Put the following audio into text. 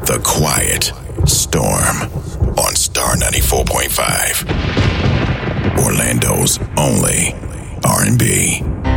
The Quiet Storm on Star 94.5. Orlando's only R&B.